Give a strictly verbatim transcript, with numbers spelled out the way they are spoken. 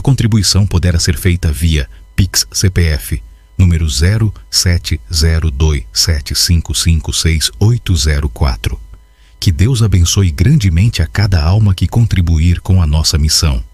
contribuição poderá ser feita via Pix C P F, número zero sete zero dois sete cinco cinco seis oito zero quatro. Que Deus abençoe grandemente a cada alma que contribuir com a nossa missão.